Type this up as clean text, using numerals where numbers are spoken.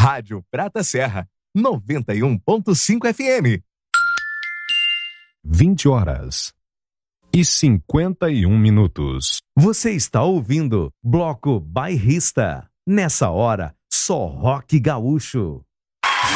Rádio Prata Serra, 91.5 FM. 20h51. Você está ouvindo Bloco Bairrista. Nessa hora, só rock gaúcho.